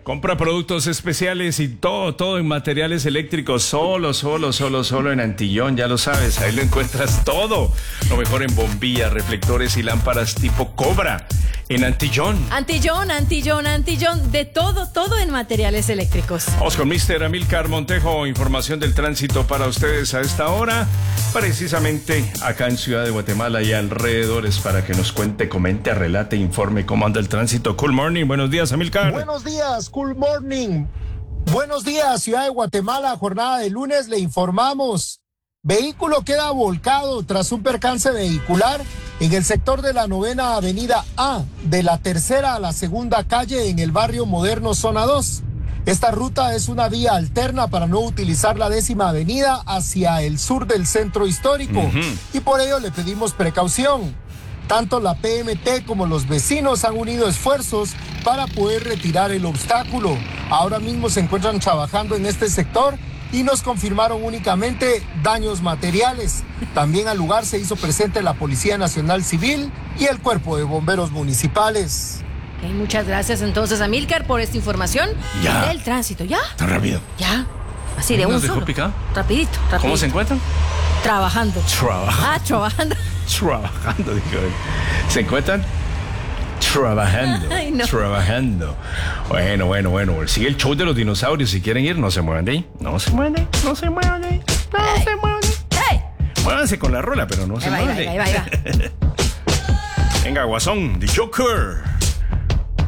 Compra productos especiales y todo en materiales eléctricos. Solo en Antillón, ya lo sabes. Ahí lo encuentras todo. Lo mejor en bombillas, reflectores y lámparas tipo Cobra. En Antillón. Antillón. De todo en materiales eléctricos. Vamos con Mr. Amílcar Montejo. Información del tránsito para ustedes a esta hora. Precisamente acá en Ciudad de Guatemala y alrededores para que nos cuente, comente, relate, informe cómo anda el tránsito. Cool morning. Buenos días, Amílcar. Buenos días, cool morning. Buenos días, Ciudad de Guatemala. Jornada de lunes, le informamos. Vehículo queda volcado tras un percance vehicular en el sector de la 9ª Avenida A, de la 3ª a la 2ª calle en el barrio Moderno, zona 2. Esta ruta es una vía alterna para no utilizar la 10ª Avenida hacia el sur del centro histórico y por ello le pedimos precaución. Tanto la PMT como los vecinos han unido esfuerzos para poder retirar el obstáculo. Ahora mismo se encuentran trabajando en este sector y nos confirmaron únicamente daños materiales. También al lugar se hizo presente la Policía Nacional Civil y el Cuerpo de Bomberos Municipales. Okay, muchas gracias entonces, Amílcar, por esta información del tránsito. ¿Ya? Tan rápido. Ya. Así de un dejó solo. picado? Rapidito. ¿Cómo se encuentran? Trabajando. Trabajando. Trabajando, dijo él. ¿Se encuentran? Trabajando. Ay, no. Trabajando. Bueno. Sigue el show de los dinosaurios. Si quieren ir, no se muevan de ahí. No se muevan de ahí. ¡Hey! Muévanse con la rola, pero no se muevan de ahí. Ahí va. Venga, Guasón, The Joker.